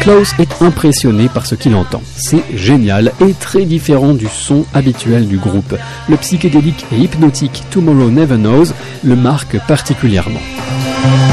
Klaus est impressionné par ce qu'il entend. C'est génial et très différent du son habituel du groupe. Le psychédélique et hypnotique Tomorrow Never Knows le marque particulièrement.